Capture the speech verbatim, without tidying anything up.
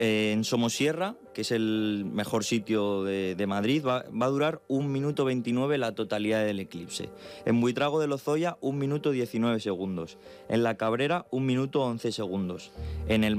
Eh, en Somosierra, que es el mejor sitio de, de Madrid, va, va a durar un minuto veintinueve la totalidad del eclipse. En Buitrago de Lozoya, un minuto diecinueve segundos. En La Cabrera, un minuto once segundos. En el